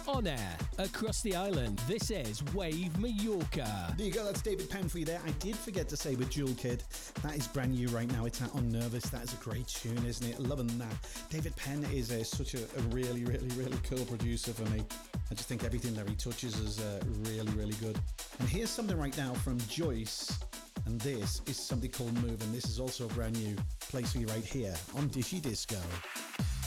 On air, across the island, this is Wave Mallorca. There you go, that's David Penn for you there. I did forget to say with Jewel Kid, that is brand new right now. It's out on Nervous. That is a great tune, isn't it? Loving that. David Penn is such a really, really, really cool producer for me. I just think everything that he touches is really, really good. And here's something right now from Joyce, and this is something called Move, and this is also a brand new place for you right here on Digi Disco.